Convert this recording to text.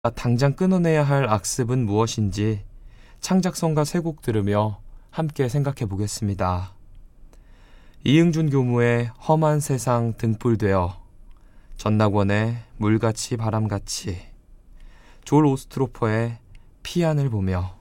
당장 끊어내야 할 악습은 무엇인지 창작성가 세 곡 들으며 함께 생각해 보겠습니다. 이응준 교무의 험한 세상 등불되어, 전낙원의 물같이 바람같이, 졸 오스트로퍼의 피안을 보며.